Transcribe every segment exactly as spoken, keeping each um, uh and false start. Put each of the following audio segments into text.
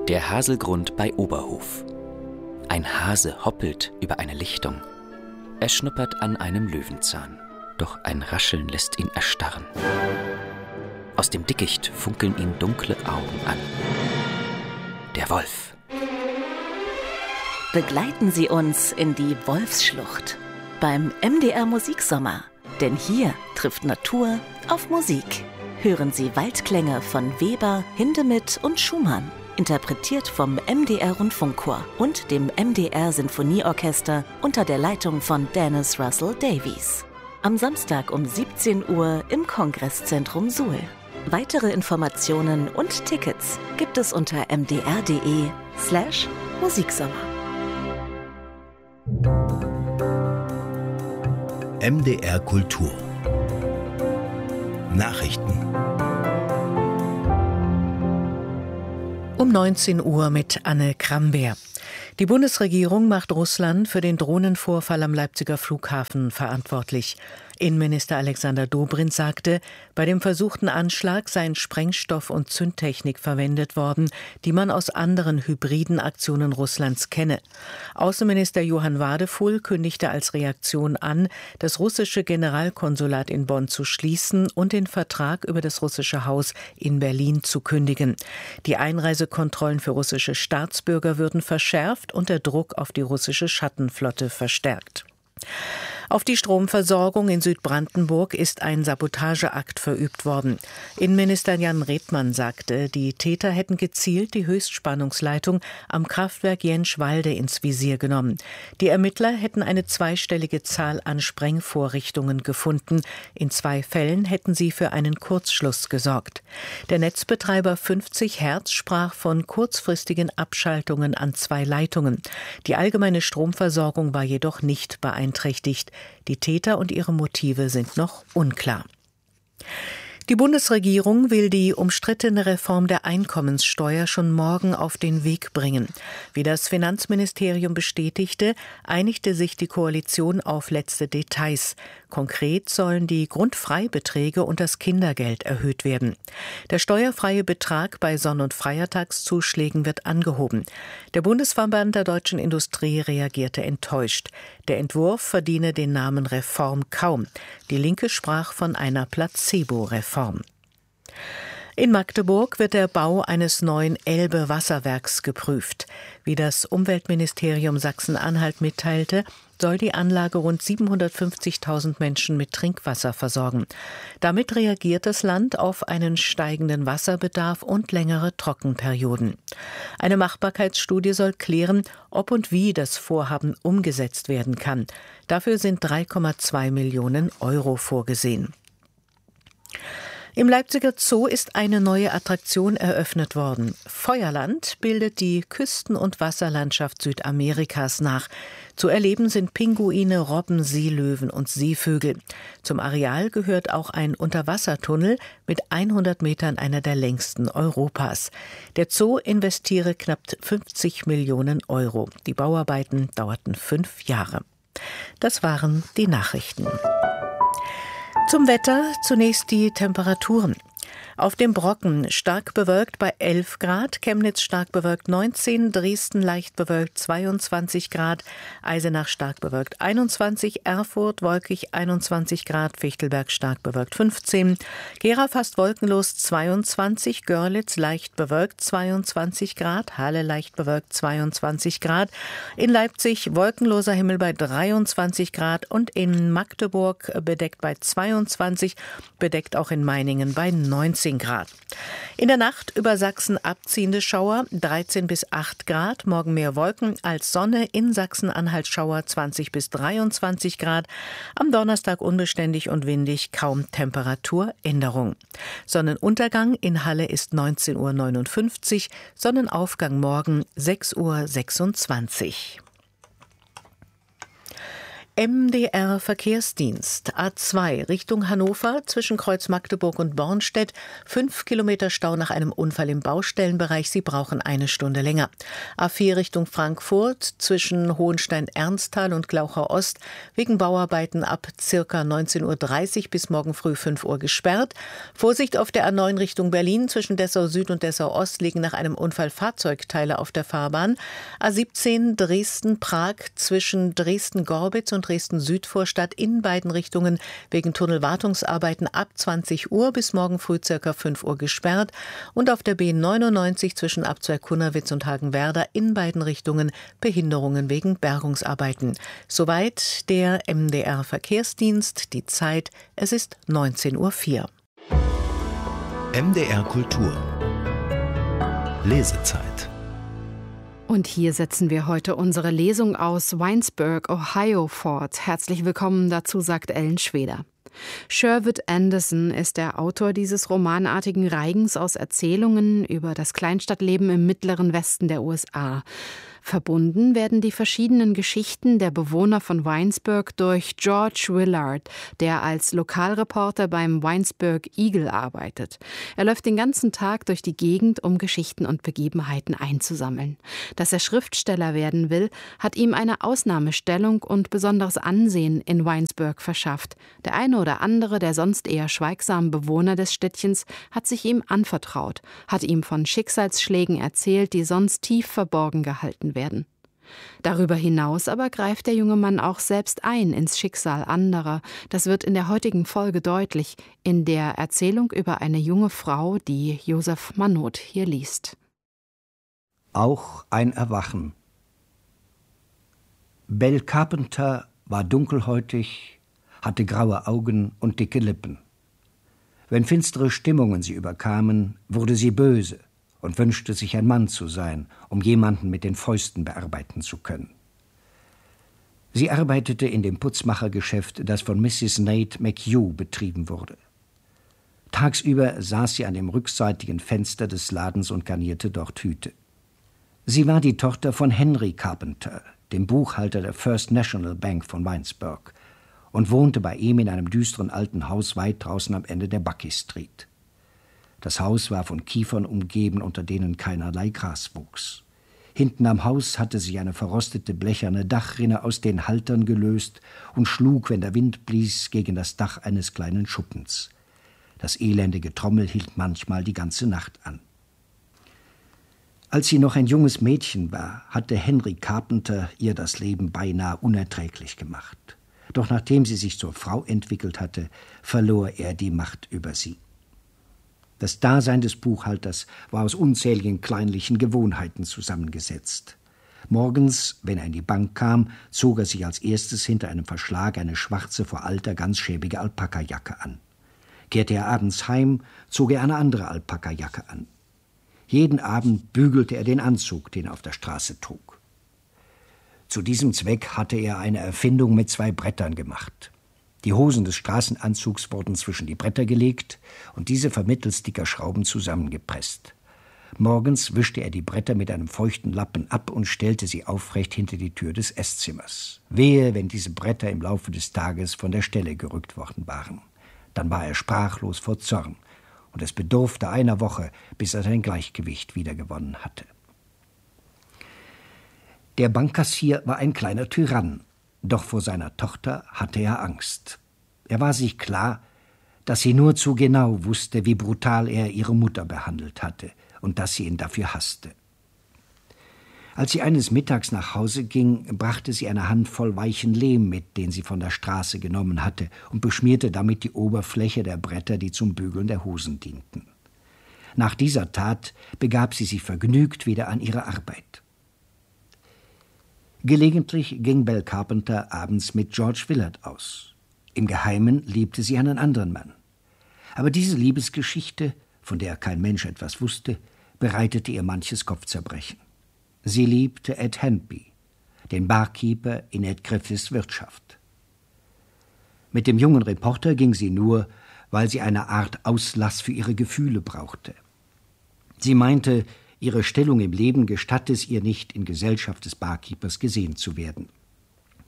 Der Haselgrund bei Oberhof. Ein Hase hoppelt über eine Lichtung. Er schnuppert an einem Löwenzahn, doch ein Rascheln lässt ihn erstarren. Aus dem Dickicht funkeln ihn dunkle Augen an. Der Wolf. Begleiten Sie uns in die Wolfsschlucht beim M D R Musiksommer, denn hier trifft Natur auf Musik. Hören Sie Waldklänge von Weber, Hindemith und Schumann, interpretiert vom M D R Rundfunkchor und dem M D R Sinfonieorchester unter der Leitung von Dennis Russell Davies. Am Samstag um siebzehn Uhr im Kongresszentrum Suhl. Weitere Informationen und Tickets gibt es unter mdr.de slash Musiksommer. M D R Kultur Nachrichten um neunzehn Uhr mit Anne Krambeer. Die Bundesregierung macht Russland für den Drohnenvorfall am Leipziger Flughafen verantwortlich. Innenminister Alexander Dobrindt sagte, bei dem versuchten Anschlag seien Sprengstoff und Zündtechnik verwendet worden, die man aus anderen hybriden Aktionen Russlands kenne. Außenminister Johann Wadefuhl kündigte als Reaktion an, das russische Generalkonsulat in Bonn zu schließen und den Vertrag über das russische Haus in Berlin zu kündigen. Die Einreisekontrollen für russische Staatsbürger würden verschärft und der Druck auf die russische Schattenflotte verstärkt. Auf die Stromversorgung in Südbrandenburg ist ein Sabotageakt verübt worden. Innenminister Jan Redmann sagte, die Täter hätten gezielt die Höchstspannungsleitung am Kraftwerk Jenschwalde ins Visier genommen. Die Ermittler hätten eine zweistellige Zahl an Sprengvorrichtungen gefunden. In zwei Fällen hätten sie für einen Kurzschluss gesorgt. Der Netzbetreiber fünfzig Hertz sprach von kurzfristigen Abschaltungen an zwei Leitungen. Die allgemeine Stromversorgung war jedoch nicht beeinträchtigt. Die Täter und ihre Motive sind noch unklar. Die Bundesregierung will die umstrittene Reform der Einkommenssteuer schon morgen auf den Weg bringen. Wie das Finanzministerium bestätigte, einigte sich die Koalition auf letzte Details. Konkret sollen die Grundfreibeträge und das Kindergeld erhöht werden. Der steuerfreie Betrag bei Sonn- und Feiertagszuschlägen wird angehoben. Der Bundesverband der deutschen Industrie reagierte enttäuscht. Der Entwurf verdiene den Namen Reform kaum. Die Linke sprach von einer Placebo-Reform. In Magdeburg wird der Bau eines neuen Elbe-Wasserwerks geprüft. Wie das Umweltministerium Sachsen-Anhalt mitteilte, soll die Anlage rund siebenhundertfünfzigtausend Menschen mit Trinkwasser versorgen. Damit reagiert das Land auf einen steigenden Wasserbedarf und längere Trockenperioden. Eine Machbarkeitsstudie soll klären, ob und wie das Vorhaben umgesetzt werden kann. Dafür sind drei Komma zwei Millionen Euro vorgesehen. Im Leipziger Zoo ist eine neue Attraktion eröffnet worden. Feuerland bildet die Küsten- und Wasserlandschaft Südamerikas nach. Zu erleben sind Pinguine, Robben, Seelöwen und Seevögel. Zum Areal gehört auch ein Unterwassertunnel mit hundert Metern, einer der längsten Europas. Der Zoo investiere knapp fünfzig Millionen Euro. Die Bauarbeiten dauerten fünf Jahre. Das waren die Nachrichten. Zum Wetter zunächst die Temperaturen. Auf dem Brocken stark bewölkt bei elf Grad, Chemnitz stark bewölkt neunzehn, Dresden leicht bewölkt zweiundzwanzig Grad, Eisenach stark bewölkt einundzwanzig, Erfurt wolkig einundzwanzig Grad, Fichtelberg stark bewölkt fünfzehn, Gera fast wolkenlos zweiundzwanzig, Görlitz leicht bewölkt zweiundzwanzig Grad, Halle leicht bewölkt zweiundzwanzig Grad, in Leipzig wolkenloser Himmel bei dreiundzwanzig Grad und in Magdeburg bedeckt bei zweiundzwanzig, bedeckt auch in Meiningen bei neunzehn Grad. In der Nacht über Sachsen abziehende Schauer, dreizehn bis acht Grad, morgen mehr Wolken als Sonne, in Sachsen-Anhalt Schauer zwanzig bis dreiundzwanzig Grad, am Donnerstag unbeständig und windig, kaum Temperaturänderung. Sonnenuntergang in Halle ist neunzehn Uhr neunundfünfzig, Sonnenaufgang morgen sechs Uhr sechsundzwanzig. M D R-Verkehrsdienst. A zwei Richtung Hannover zwischen Kreuz Magdeburg und Bornstedt. Fünf Kilometer Stau nach einem Unfall im Baustellenbereich. Sie brauchen eine Stunde länger. A vier Richtung Frankfurt zwischen Hohenstein-Ernsthal und Glauchau Ost. Wegen Bauarbeiten ab ca. neunzehn Uhr dreißig bis morgen früh fünf Uhr gesperrt. Vorsicht auf der A neun Richtung Berlin. Zwischen Dessau Süd und Dessau Ost liegen nach einem Unfall Fahrzeugteile auf der Fahrbahn. A siebzehn Dresden-Prag zwischen Dresden-Gorbitz und Dresden-Südvorstadt in beiden Richtungen wegen Tunnelwartungsarbeiten ab zwanzig Uhr bis morgen früh ca. fünf Uhr gesperrt. Und auf der B neunundneunzig zwischen Abzweig-Kunnerwitz und Hagenwerder in beiden Richtungen Behinderungen wegen Bergungsarbeiten. Soweit der M D R-Verkehrsdienst. Die Zeit, es ist neunzehn Uhr vier. M D R Kultur. Lesezeit. Und hier setzen wir heute unsere Lesung aus Winesburg, Ohio fort. Herzlich willkommen dazu, sagt Ellen Schweder. Sherwood Anderson ist der Autor dieses romanartigen Reigens aus Erzählungen über das Kleinstadtleben im mittleren Westen der U S A. Verbunden werden die verschiedenen Geschichten der Bewohner von Winesburg durch George Willard, der als Lokalreporter beim Winesburg Eagle arbeitet. Er läuft den ganzen Tag durch die Gegend, um Geschichten und Begebenheiten einzusammeln. Dass er Schriftsteller werden will, hat ihm eine Ausnahmestellung und besonderes Ansehen in Winesburg verschafft. Der eine oder andere, der sonst eher schweigsame Bewohner des Städtchens, hat sich ihm anvertraut, hat ihm von Schicksalsschlägen erzählt, die sonst tief verborgen gehalten werden. Darüber hinaus aber greift der junge Mann auch selbst ein ins Schicksal anderer. Das wird in der heutigen Folge deutlich, in der Erzählung über eine junge Frau, die Josef Mannot hier liest. Auch ein Erwachen. Belle Carpenter war dunkelhäutig, hatte graue Augen und dicke Lippen. Wenn finstere Stimmungen sie überkamen, wurde sie böse und wünschte sich ein Mann zu sein, um jemanden mit den Fäusten bearbeiten zu können. Sie arbeitete in dem Putzmachergeschäft, das von Misses Nate McHugh betrieben wurde. Tagsüber saß sie an dem rückseitigen Fenster des Ladens und garnierte dort Hüte. Sie war die Tochter von Henry Carpenter, dem Buchhalter der First National Bank von Winesburg, und wohnte bei ihm in einem düsteren alten Haus weit draußen am Ende der Bucky Street. Das Haus war von Kiefern umgeben, unter denen keinerlei Gras wuchs. Hinten am Haus hatte sich eine verrostete blecherne Dachrinne aus den Haltern gelöst und schlug, wenn der Wind blies, gegen das Dach eines kleinen Schuppens. Das elendige Trommel hielt manchmal die ganze Nacht an. Als sie noch ein junges Mädchen war, hatte Henry Carpenter ihr das Leben beinahe unerträglich gemacht. Doch nachdem sie sich zur Frau entwickelt hatte, verlor er die Macht über sie. Das Dasein des Buchhalters war aus unzähligen kleinlichen Gewohnheiten zusammengesetzt. Morgens, wenn er in die Bank kam, zog er sich als erstes hinter einem Verschlag eine schwarze, vor Alter ganz schäbige Alpakajacke an. Kehrte er abends heim, zog er eine andere Alpakajacke an. Jeden Abend bügelte er den Anzug, den er auf der Straße trug. Zu diesem Zweck hatte er eine Erfindung mit zwei Brettern gemacht. Die Hosen des Straßenanzugs wurden zwischen die Bretter gelegt und diese vermittels dicker Schrauben zusammengepresst. Morgens wischte er die Bretter mit einem feuchten Lappen ab und stellte sie aufrecht hinter die Tür des Esszimmer. Wehe, wenn diese Bretter im Laufe des Tages von der Stelle gerückt worden waren. Dann war er sprachlos vor Zorn, und es bedurfte einer Woche, bis er sein Gleichgewicht wiedergewonnen hatte. Der Bankkassier war ein kleiner Tyrann. Doch vor seiner Tochter hatte er Angst. Er war sich klar, dass sie nur zu genau wusste, wie brutal er ihre Mutter behandelt hatte und dass sie ihn dafür hasste. Als sie eines Mittags nach Hause ging, brachte sie eine Handvoll weichen Lehm mit, den sie von der Straße genommen hatte, und beschmierte damit die Oberfläche der Bretter, die zum Bügeln der Hosen dienten. Nach dieser Tat begab sie sich vergnügt wieder an ihre Arbeit. Gelegentlich ging Belle Carpenter abends mit George Willard aus. Im Geheimen liebte sie einen anderen Mann. Aber diese Liebesgeschichte, von der kein Mensch etwas wusste, bereitete ihr manches Kopfzerbrechen. Sie liebte Ed Handby, den Barkeeper in Ed Griffiths Wirtschaft. Mit dem jungen Reporter ging sie nur, weil sie eine Art Auslass für ihre Gefühle brauchte. Sie meinte, ihre Stellung im Leben gestatte es ihr nicht, in Gesellschaft des Barkeepers gesehen zu werden.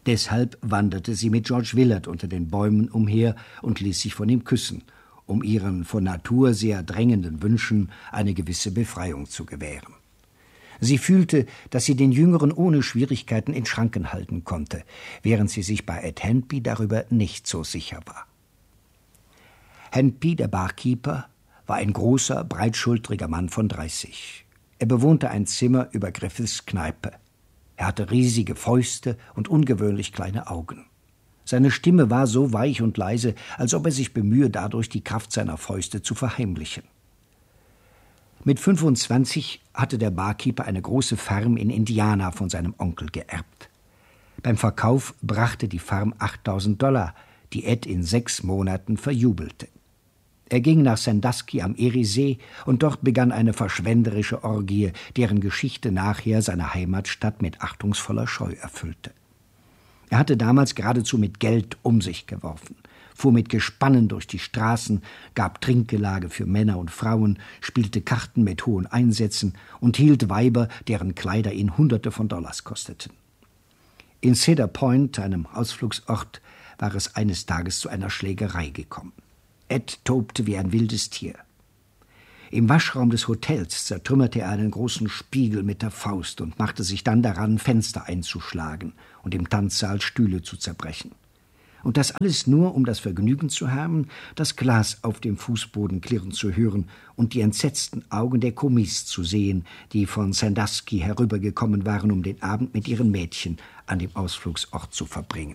Deshalb wanderte sie mit George Willard unter den Bäumen umher und ließ sich von ihm küssen, um ihren von Natur sehr drängenden Wünschen eine gewisse Befreiung zu gewähren. Sie fühlte, dass sie den Jüngeren ohne Schwierigkeiten in Schranken halten konnte, während sie sich bei Ed Handby darüber nicht so sicher war. Handby, der Barkeeper, war ein großer, breitschultriger Mann von dreißig. Er bewohnte ein Zimmer über Griffiths Kneipe. Er hatte riesige Fäuste und ungewöhnlich kleine Augen. Seine Stimme war so weich und leise, als ob er sich bemühe, dadurch die Kraft seiner Fäuste zu verheimlichen. Mit fünfundzwanzig hatte der Barkeeper eine große Farm in Indiana von seinem Onkel geerbt. Beim Verkauf brachte die Farm achttausend Dollar, die Ed in sechs Monaten verjubelte. Er ging nach Sandusky am Eriesee und dort begann eine verschwenderische Orgie, deren Geschichte nachher seine Heimatstadt mit achtungsvoller Scheu erfüllte. Er hatte damals geradezu mit Geld um sich geworfen, fuhr mit Gespannen durch die Straßen, gab Trinkgelage für Männer und Frauen, spielte Karten mit hohen Einsätzen und hielt Weiber, deren Kleider ihn Hunderte von Dollars kosteten. In Cedar Point, einem Ausflugsort, war es eines Tages zu einer Schlägerei gekommen. Ed tobte wie ein wildes Tier. Im Waschraum des Hotels zertrümmerte er einen großen Spiegel mit der Faust und machte sich dann daran, Fenster einzuschlagen und im Tanzsaal Stühle zu zerbrechen. Und das alles nur, um das Vergnügen zu haben, das Glas auf dem Fußboden klirren zu hören und die entsetzten Augen der Kommis zu sehen, die von Sandusky herübergekommen waren, um den Abend mit ihren Mädchen an dem Ausflugsort zu verbringen.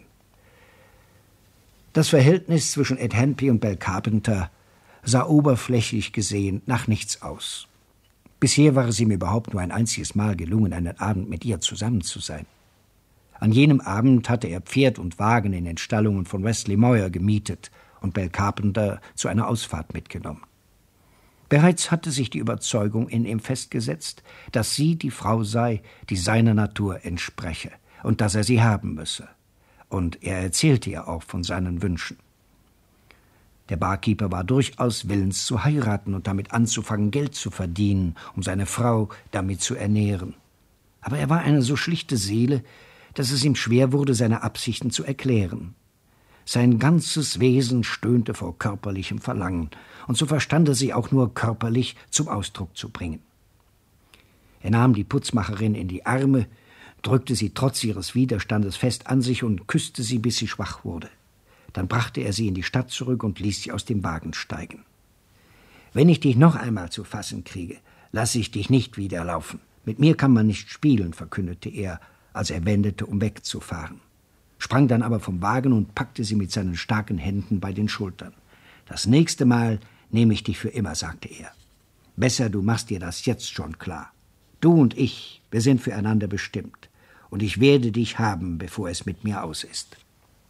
Das Verhältnis zwischen Ed Handby und Belle Carpenter sah oberflächlich gesehen nach nichts aus. Bisher war es ihm überhaupt nur ein einziges Mal gelungen, einen Abend mit ihr zusammen zu sein. An jenem Abend hatte er Pferd und Wagen in den Stallungen von Wesley Moyer gemietet und Belle Carpenter zu einer Ausfahrt mitgenommen. Bereits hatte sich die Überzeugung in ihm festgesetzt, dass sie die Frau sei, die seiner Natur entspreche und dass er sie haben müsse. Und er erzählte ihr auch von seinen Wünschen. Der Barkeeper war durchaus willens zu heiraten und damit anzufangen, Geld zu verdienen, um seine Frau damit zu ernähren. Aber er war eine so schlichte Seele, dass es ihm schwer wurde, seine Absichten zu erklären. Sein ganzes Wesen stöhnte vor körperlichem Verlangen, und so verstand er sie auch nur körperlich zum Ausdruck zu bringen. Er nahm die Putzmacherin in die Arme, drückte sie trotz ihres Widerstandes fest an sich und küsste sie, bis sie schwach wurde. Dann brachte er sie in die Stadt zurück und ließ sie aus dem Wagen steigen. »Wenn ich dich noch einmal zu fassen kriege, lasse ich dich nicht wieder laufen. Mit mir kann man nicht spielen«, verkündete er, als er wendete, um wegzufahren, sprang dann aber vom Wagen und packte sie mit seinen starken Händen bei den Schultern. »Das nächste Mal nehme ich dich für immer«, sagte er. »Besser, du machst dir das jetzt schon klar. Du und ich, wir sind füreinander bestimmt, und ich werde dich haben, bevor es mit mir aus ist.«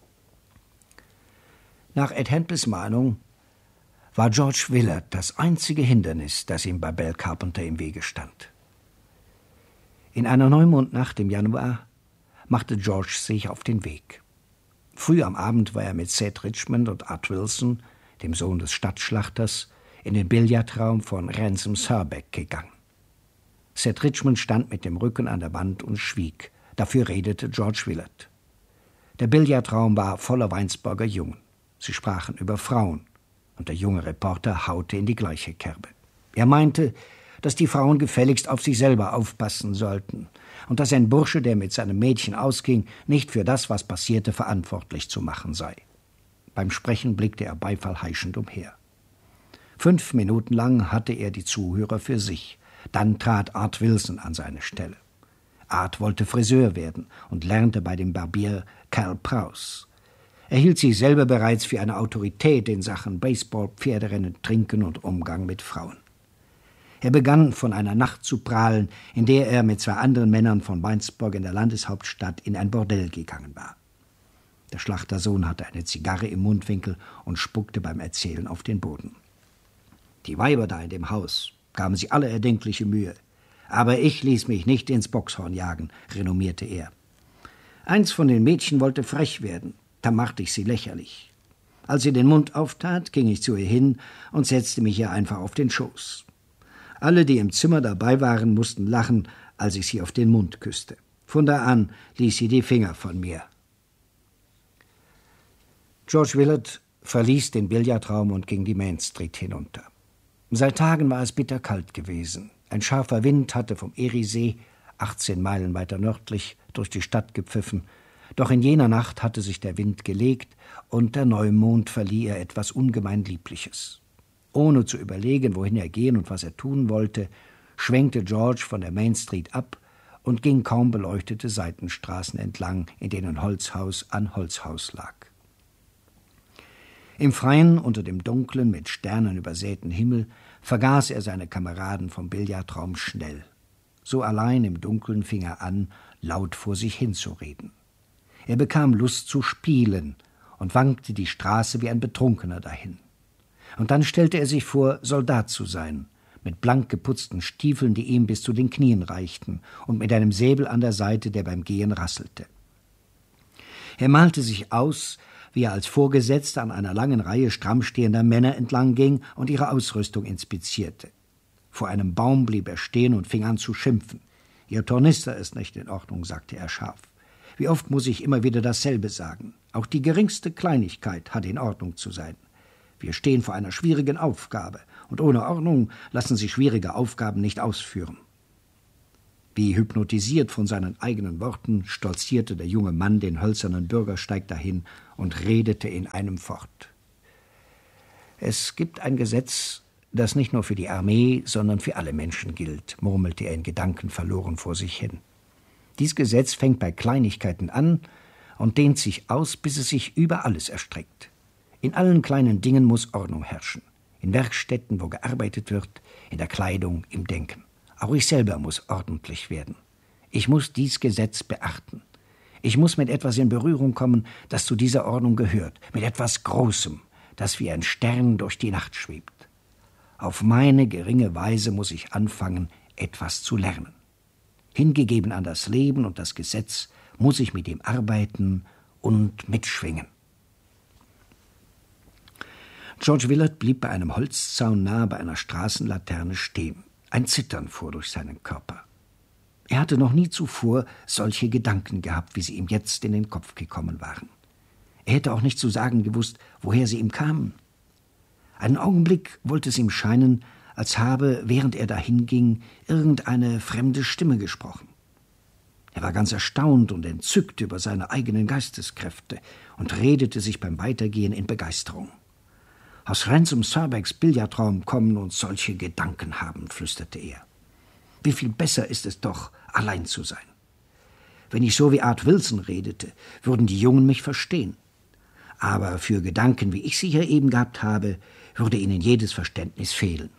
Nach Ed Handbys Mahnung war George Willard das einzige Hindernis, das ihm bei Belle Carpenter im Wege stand. In einer Neumondnacht im Januar machte George sich auf den Weg. Früh am Abend war er mit Seth Richmond und Art Wilson, dem Sohn des Stadtschlachters, in den Billardraum von Ransom Surbeck gegangen. Seth Richmond stand mit dem Rücken an der Wand und schwieg. Dafür redete George Willard. Der Billardraum war voller Weinsberger Jungen. Sie sprachen über Frauen, und der junge Reporter haute in die gleiche Kerbe. Er meinte, dass die Frauen gefälligst auf sich selber aufpassen sollten und dass ein Bursche, der mit seinem Mädchen ausging, nicht für das, was passierte, verantwortlich zu machen sei. Beim Sprechen blickte er beifallheischend umher. Fünf Minuten lang hatte er die Zuhörer für sich. Dann trat Art Wilson an seine Stelle. Art wollte Friseur werden und lernte bei dem Barbier Cal Prowse. Er hielt sich selber bereits für eine Autorität in Sachen Baseball, Pferderennen, Trinken und Umgang mit Frauen. Er begann von einer Nacht zu prahlen, in der er mit zwei anderen Männern von Weinsberg in der Landeshauptstadt in ein Bordell gegangen war. Der Schlachtersohn hatte eine Zigarre im Mundwinkel und spuckte beim Erzählen auf den Boden. Die Weiber da in dem Haus gaben sich alle erdenkliche Mühe. Aber ich ließ mich nicht ins Bockshorn jagen, renommierte er. Eins von den Mädchen wollte frech werden, da machte ich sie lächerlich. Als sie den Mund auftat, ging ich zu ihr hin und setzte mich ihr einfach auf den Schoß. Alle, die im Zimmer dabei waren, mussten lachen, als ich sie auf den Mund küsste. Von da an ließ sie die Finger von mir. George Willard verließ den Billardraum und ging die Main Street hinunter. Seit Tagen war es bitterkalt gewesen. Ein scharfer Wind hatte vom Eriesee, achtzehn Meilen weiter nördlich, durch die Stadt gepfiffen. Doch in jener Nacht hatte sich der Wind gelegt und der Neumond verlieh ihr etwas ungemein Liebliches. Ohne zu überlegen, wohin er gehen und was er tun wollte, schwenkte George von der Main Street ab und ging kaum beleuchtete Seitenstraßen entlang, in denen Holzhaus an Holzhaus lag. Im Freien, unter dem dunklen, mit Sternen übersäten Himmel, vergaß er seine Kameraden vom Billardraum schnell. So allein im Dunkeln fing er an, laut vor sich hinzureden. Er bekam Lust zu spielen und wankte die Straße wie ein Betrunkener dahin. Und dann stellte er sich vor, Soldat zu sein, mit blank geputzten Stiefeln, die ihm bis zu den Knien reichten, und mit einem Säbel an der Seite, der beim Gehen rasselte. Er malte sich aus, wie er als Vorgesetzter an einer langen Reihe stramm stehender Männer entlang ging und ihre Ausrüstung inspizierte. Vor einem Baum blieb er stehen und fing an zu schimpfen. »Ihr Tornister ist nicht in Ordnung«, sagte er scharf. »Wie oft muss ich immer wieder dasselbe sagen? Auch die geringste Kleinigkeit hat in Ordnung zu sein. Wir stehen vor einer schwierigen Aufgabe, und ohne Ordnung lassen sich schwierige Aufgaben nicht ausführen.« Wie hypnotisiert von seinen eigenen Worten, stolzierte der junge Mann den hölzernen Bürgersteig dahin und redete in einem fort. »Es gibt ein Gesetz, das nicht nur für die Armee, sondern für alle Menschen gilt«, murmelte er in Gedanken verloren vor sich hin. »Dies Gesetz fängt bei Kleinigkeiten an und dehnt sich aus, bis es sich über alles erstreckt. In allen kleinen Dingen muss Ordnung herrschen. In Werkstätten, wo gearbeitet wird, in der Kleidung, im Denken. Auch ich selber muss ordentlich werden. Ich muss dies Gesetz beachten. Ich muss mit etwas in Berührung kommen, das zu dieser Ordnung gehört, mit etwas Großem, das wie ein Stern durch die Nacht schwebt. Auf meine geringe Weise muss ich anfangen, etwas zu lernen. Hingegeben an das Leben und das Gesetz muss ich mit ihm arbeiten und mitschwingen.« George Willard blieb bei einem Holzzaun nahe bei einer Straßenlaterne stehen. Ein Zittern fuhr durch seinen Körper. Er hatte noch nie zuvor solche Gedanken gehabt, wie sie ihm jetzt in den Kopf gekommen waren. Er hätte auch nicht zu sagen gewusst, woher sie ihm kamen. Einen Augenblick wollte es ihm scheinen, als habe, während er dahinging, irgendeine fremde Stimme gesprochen. Er war ganz erstaunt und entzückt über seine eigenen Geisteskräfte und redete sich beim Weitergehen in Begeisterung. »Aus Ransom Surbecks Billardraum kommen und solche Gedanken haben«, flüsterte er. »Wie viel besser ist es doch, allein zu sein. Wenn ich so wie Art Wilson redete, würden die Jungen mich verstehen. Aber für Gedanken, wie ich sie hier eben gehabt habe, würde ihnen jedes Verständnis fehlen.«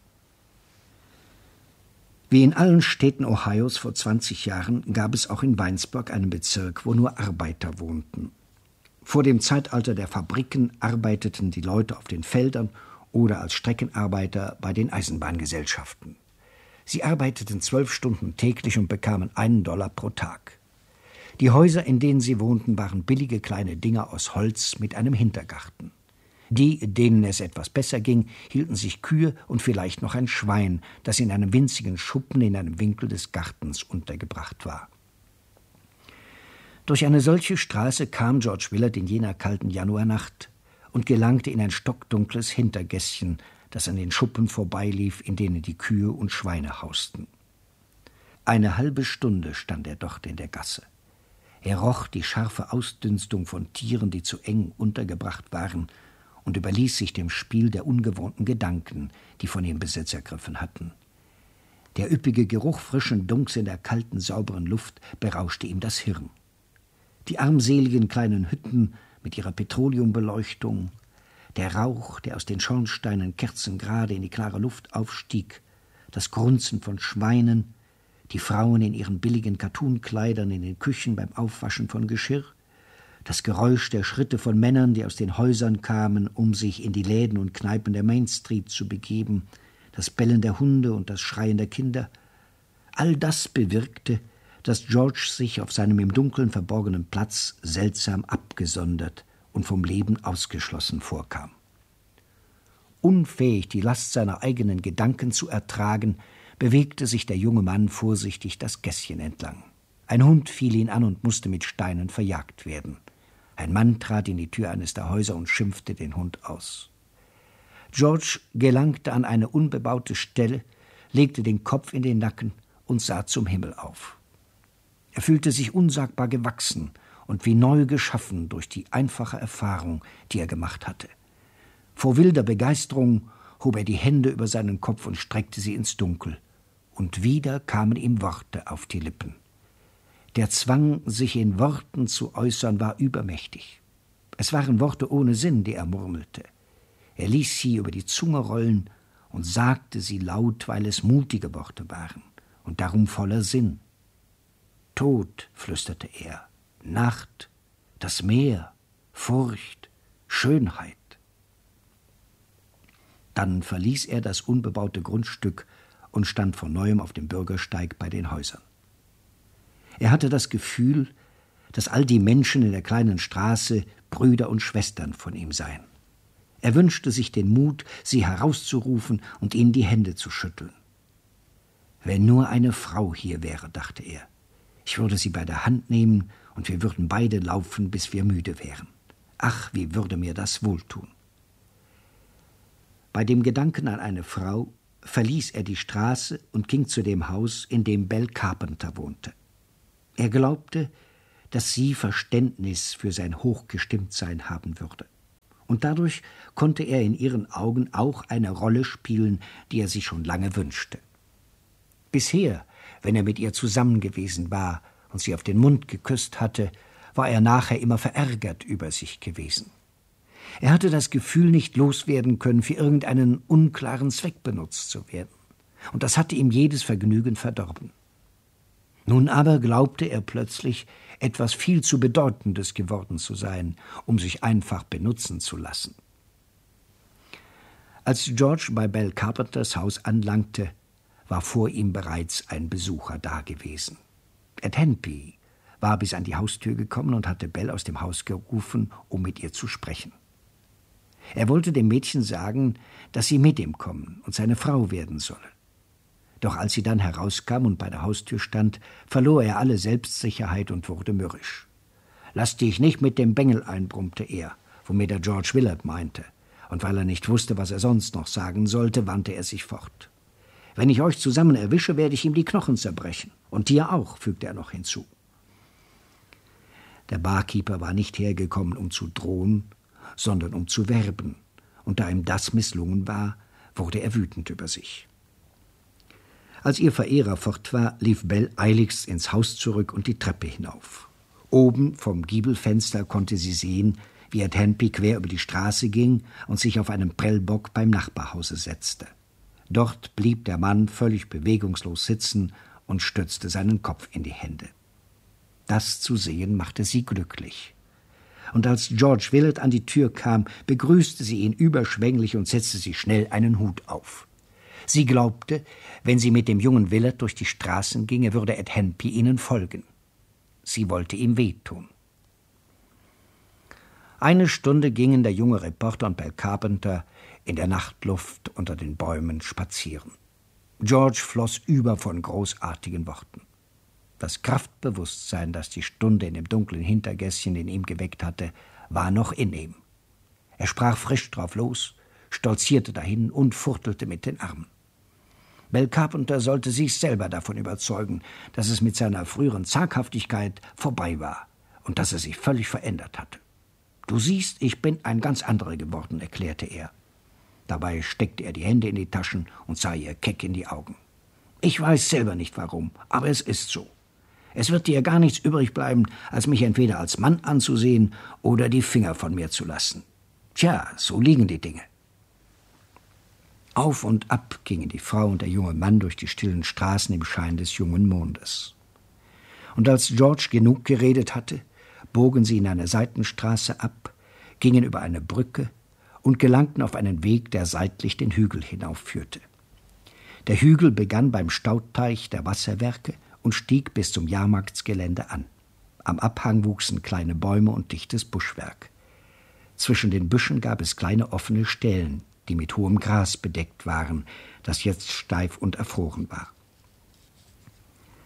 Wie in allen Städten Ohios vor zwanzig Jahren gab es auch in Winesburg einen Bezirk, wo nur Arbeiter wohnten. Vor dem Zeitalter der Fabriken arbeiteten die Leute auf den Feldern oder als Streckenarbeiter bei den Eisenbahngesellschaften. Sie arbeiteten zwölf Stunden täglich und bekamen einen Dollar pro Tag. Die Häuser, in denen sie wohnten, waren billige kleine Dinger aus Holz mit einem Hintergarten. Die, denen es etwas besser ging, hielten sich Kühe und vielleicht noch ein Schwein, das in einem winzigen Schuppen in einem Winkel des Gartens untergebracht war. Durch eine solche Straße kam George Willard in jener kalten Januarnacht und gelangte in ein stockdunkles Hintergässchen, das an den Schuppen vorbeilief, in denen die Kühe und Schweine hausten. Eine halbe Stunde stand er dort in der Gasse. Er roch die scharfe Ausdünstung von Tieren, die zu eng untergebracht waren, und überließ sich dem Spiel der ungewohnten Gedanken, die von ihm Besitz ergriffen hatten. Der üppige Geruch frischen Dunks in der kalten, sauberen Luft berauschte ihm das Hirn. Die armseligen kleinen Hütten mit ihrer Petroleumbeleuchtung, der Rauch, der aus den Schornsteinen kerzengerade in die klare Luft aufstieg, das Grunzen von Schweinen, die Frauen in ihren billigen Kattunkleidern in den Küchen beim Aufwaschen von Geschirr, das Geräusch der Schritte von Männern, die aus den Häusern kamen, um sich in die Läden und Kneipen der Main Street zu begeben, das Bellen der Hunde und das Schreien der Kinder, all das bewirkte, dass George sich auf seinem im Dunkeln verborgenen Platz seltsam abgesondert und vom Leben ausgeschlossen vorkam. Unfähig, die Last seiner eigenen Gedanken zu ertragen, bewegte sich der junge Mann vorsichtig das Gässchen entlang. Ein Hund fiel ihn an und musste mit Steinen verjagt werden. Ein Mann trat in die Tür eines der Häuser und schimpfte den Hund aus. George gelangte an eine unbebaute Stelle, legte den Kopf in den Nacken und sah zum Himmel auf. Er fühlte sich unsagbar gewachsen und wie neu geschaffen durch die einfache Erfahrung, die er gemacht hatte. Vor wilder Begeisterung hob er die Hände über seinen Kopf und streckte sie ins Dunkel. Und wieder kamen ihm Worte auf die Lippen. Der Zwang, sich in Worten zu äußern, war übermächtig. Es waren Worte ohne Sinn, die er murmelte. Er ließ sie über die Zunge rollen und sagte sie laut, weil es mutige Worte waren und darum voller Sinn. Tod, flüsterte er, Nacht, das Meer, Furcht, Schönheit. Dann verließ er das unbebaute Grundstück und stand von neuem auf dem Bürgersteig bei den Häusern. Er hatte das Gefühl, dass all die Menschen in der kleinen Straße Brüder und Schwestern von ihm seien. Er wünschte sich den Mut, sie herauszurufen und ihnen die Hände zu schütteln. Wenn nur eine Frau hier wäre, dachte er. Ich würde sie bei der Hand nehmen und wir würden beide laufen, bis wir müde wären. Ach, wie würde mir das wohltun. Bei dem Gedanken an eine Frau verließ er die Straße und ging zu dem Haus, in dem Belle Carpenter wohnte. Er glaubte, dass sie Verständnis für sein Hochgestimmtsein haben würde. Und dadurch konnte er in ihren Augen auch eine Rolle spielen, die er sich schon lange wünschte. Bisher, wenn er mit ihr zusammen gewesen war und sie auf den Mund geküsst hatte, war er nachher immer verärgert über sich gewesen. Er hatte das Gefühl, nicht loswerden können, für irgendeinen unklaren Zweck benutzt zu werden. Und das hatte ihm jedes Vergnügen verdorben. Nun aber glaubte er plötzlich, etwas viel zu Bedeutendes geworden zu sein, um sich einfach benutzen zu lassen. Als George bei Belle Carpenters Haus anlangte, war vor ihm bereits ein Besucher dagewesen. Ed Handby war bis an die Haustür gekommen und hatte Belle aus dem Haus gerufen, um mit ihr zu sprechen. Er wollte dem Mädchen sagen, dass sie mit ihm kommen und seine Frau werden solle. Doch als sie dann herauskam und bei der Haustür stand, verlor er alle Selbstsicherheit und wurde mürrisch. »Lass dich nicht mit dem Bengel ein«, brummte er, womit er George Willard meinte. Und weil er nicht wusste, was er sonst noch sagen sollte, wandte er sich fort. »Wenn ich euch zusammen erwische, werde ich ihm die Knochen zerbrechen. Und dir auch«, fügte er noch hinzu. Der Barkeeper war nicht hergekommen, um zu drohen, sondern um zu werben. Und da ihm das misslungen war, wurde er wütend über sich. Als ihr Verehrer fort war, lief Belle eiligst ins Haus zurück und die Treppe hinauf. Oben vom Giebelfenster konnte sie sehen, wie Ed Handby quer über die Straße ging und sich auf einen Prellbock beim Nachbarhause setzte. Dort blieb der Mann völlig bewegungslos sitzen und stützte seinen Kopf in die Hände. Das zu sehen machte sie glücklich. Und als George Willard an die Tür kam, begrüßte sie ihn überschwänglich und setzte sich schnell einen Hut auf. Sie glaubte, wenn sie mit dem jungen Willard durch die Straßen ginge, würde Ed Handby ihnen folgen. Sie wollte ihm wehtun. Eine Stunde gingen der junge Reporter und Belle Carpenter in der Nachtluft unter den Bäumen spazieren. George floss über von großartigen Worten. Das Kraftbewusstsein, das die Stunde in dem dunklen Hintergässchen in ihm geweckt hatte, war noch in ihm. Er sprach frisch drauf los, stolzierte dahin und fuchtelte mit den Armen. Belle Carpenter sollte sich selber davon überzeugen, dass es mit seiner früheren Zaghaftigkeit vorbei war und dass er sich völlig verändert hatte. »Du siehst, ich bin ein ganz anderer geworden«, erklärte er. Dabei steckte er die Hände in die Taschen und sah ihr keck in die Augen. »Ich weiß selber nicht warum, aber es ist so. Es wird dir gar nichts übrig bleiben, als mich entweder als Mann anzusehen oder die Finger von mir zu lassen. Tja, so liegen die Dinge.« Auf und ab gingen die Frau und der junge Mann durch die stillen Straßen im Schein des jungen Mondes. Und als George genug geredet hatte, bogen sie in eine Seitenstraße ab, gingen über eine Brücke und gelangten auf einen Weg, der seitlich den Hügel hinaufführte. Der Hügel begann beim Stauteich der Wasserwerke und stieg bis zum Jahrmarktsgelände an. Am Abhang wuchsen kleine Bäume und dichtes Buschwerk. Zwischen den Büschen gab es kleine offene Stellen, die mit hohem Gras bedeckt waren, das jetzt steif und erfroren war.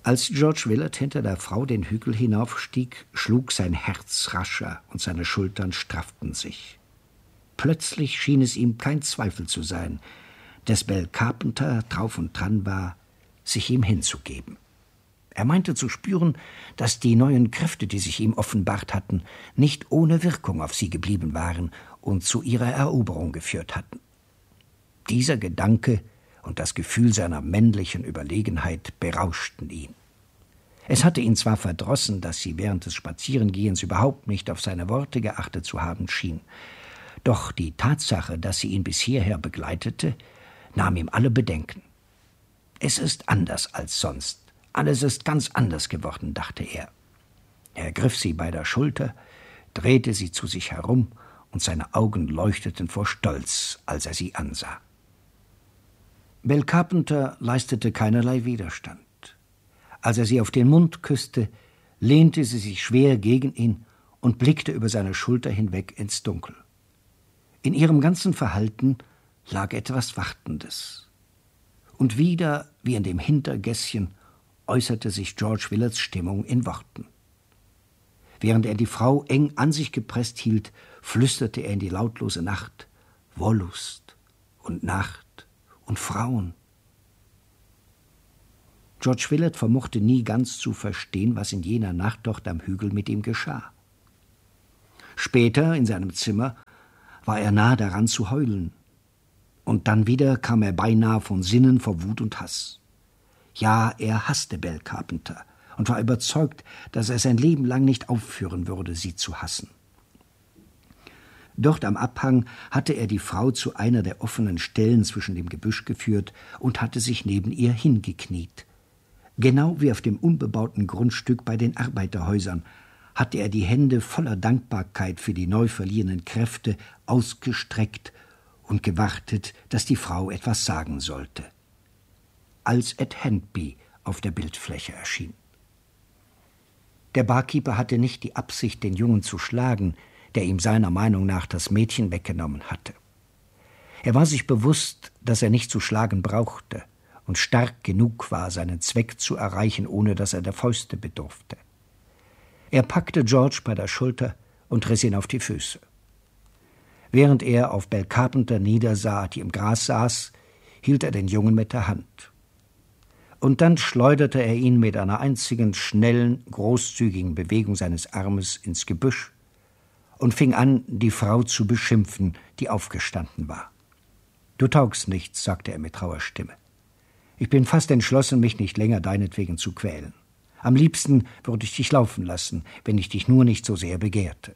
Als George Willard hinter der Frau den Hügel hinaufstieg, schlug sein Herz rascher und seine Schultern strafften sich. Plötzlich schien es ihm kein Zweifel zu sein, dass Belle Carpenter drauf und dran war, sich ihm hinzugeben. Er meinte zu spüren, dass die neuen Kräfte, die sich ihm offenbart hatten, nicht ohne Wirkung auf sie geblieben waren und zu ihrer Eroberung geführt hatten. Dieser Gedanke und das Gefühl seiner männlichen Überlegenheit berauschten ihn. Es hatte ihn zwar verdrossen, dass sie während des Spazierengehens überhaupt nicht auf seine Worte geachtet zu haben schien, doch die Tatsache, dass sie ihn bis hierher begleitete, nahm ihm alle Bedenken. Es ist anders als sonst. Alles ist ganz anders geworden, dachte er. Er ergriff sie bei der Schulter, drehte sie zu sich herum, und seine Augen leuchteten vor Stolz, als er sie ansah. Belle Carpenter leistete keinerlei Widerstand. Als er sie auf den Mund küsste, lehnte sie sich schwer gegen ihn und blickte über seine Schulter hinweg ins Dunkel. In ihrem ganzen Verhalten lag etwas Wartendes. Und wieder, wie in dem Hintergässchen, äußerte sich George Willards Stimmung in Worten. Während er die Frau eng an sich gepresst hielt, flüsterte er in die lautlose Nacht: Wollust und Nacht und Frauen. George Willard vermochte nie ganz zu verstehen, was in jener Nacht dort am Hügel mit ihm geschah. Später, in seinem Zimmer, war er nahe daran zu heulen. Und dann wieder kam er beinahe von Sinnen vor Wut und Hass. Ja, er hasste Belle Carpenter und war überzeugt, dass er sein Leben lang nicht aufhören würde, sie zu hassen. Dort am Abhang hatte er die Frau zu einer der offenen Stellen zwischen dem Gebüsch geführt und hatte sich neben ihr hingekniet. Genau wie auf dem unbebauten Grundstück bei den Arbeiterhäusern hatte er die Hände voller Dankbarkeit für die neu verliehenen Kräfte ausgestreckt und gewartet, dass die Frau etwas sagen sollte. Als Ed Handby auf der Bildfläche erschien. Der Barkeeper hatte nicht die Absicht, den Jungen zu schlagen, der ihm seiner Meinung nach das Mädchen weggenommen hatte. Er war sich bewusst, dass er nicht zu schlagen brauchte und stark genug war, seinen Zweck zu erreichen, ohne dass er der Fäuste bedurfte. Er packte George bei der Schulter und riss ihn auf die Füße. Während er auf Belle Carpenter niedersah, die im Gras saß, hielt er den Jungen mit der Hand. Und dann schleuderte er ihn mit einer einzigen schnellen, großzügigen Bewegung seines Armes ins Gebüsch und fing an, die Frau zu beschimpfen, die aufgestanden war. »Du taugst nichts«, sagte er mit rauer Stimme. »Ich bin fast entschlossen, mich nicht länger deinetwegen zu quälen. Am liebsten würde ich dich laufen lassen, wenn ich dich nur nicht so sehr begehrte.«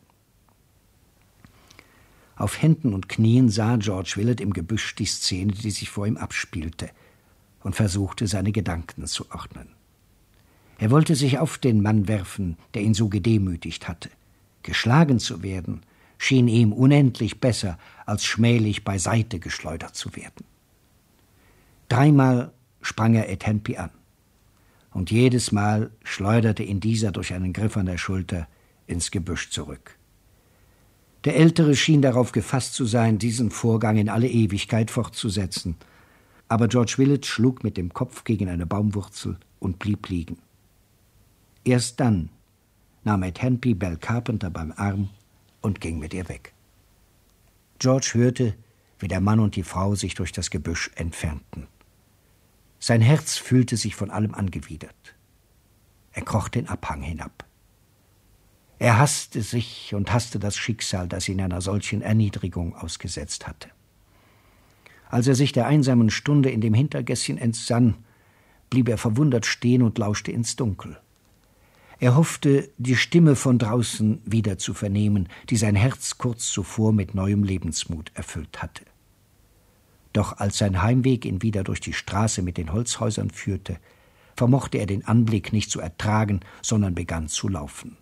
Auf Händen und Knien sah George Willard im Gebüsch die Szene, die sich vor ihm abspielte, und versuchte, seine Gedanken zu ordnen. Er wollte sich auf den Mann werfen, der ihn so gedemütigt hatte. Geschlagen zu werden, schien ihm unendlich besser, als schmählich beiseite geschleudert zu werden. Dreimal sprang er Ed Handby an, und jedes Mal schleuderte ihn dieser durch einen Griff an der Schulter ins Gebüsch zurück. Der Ältere schien darauf gefasst zu sein, diesen Vorgang in alle Ewigkeit fortzusetzen, aber George Willard schlug mit dem Kopf gegen eine Baumwurzel und blieb liegen. Erst dann nahm Ed Handby Belle Carpenter beim Arm und ging mit ihr weg. George hörte, wie der Mann und die Frau sich durch das Gebüsch entfernten. Sein Herz fühlte sich von allem angewidert. Er kroch den Abhang hinab. Er hasste sich und hasste das Schicksal, das ihn einer solchen Erniedrigung ausgesetzt hatte. Als er sich der einsamen Stunde in dem Hintergässchen entsann, blieb er verwundert stehen und lauschte ins Dunkel. Er hoffte, die Stimme von draußen wieder zu vernehmen, die sein Herz kurz zuvor mit neuem Lebensmut erfüllt hatte. Doch als sein Heimweg ihn wieder durch die Straße mit den Holzhäusern führte, vermochte er den Anblick nicht zu ertragen, sondern begann zu laufen.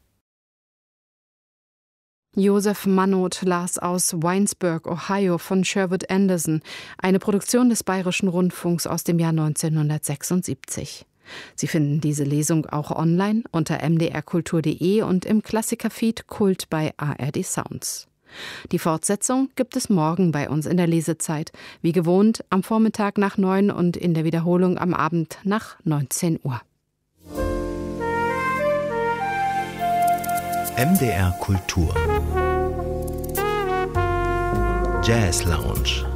Joseph Mannot las aus Winesburg, Ohio von Sherwood Anderson, eine Produktion des Bayerischen Rundfunks aus dem Jahr neunzehnhundertsechsundsiebzig. Sie finden diese Lesung auch online unter m d r kultur punkt d e und im Klassikerfeed Kult bei A R D Sounds. Die Fortsetzung gibt es morgen bei uns in der Lesezeit, wie gewohnt am Vormittag nach neun und in der Wiederholung am Abend nach neunzehn Uhr. M D R Kultur Jazz Lounge.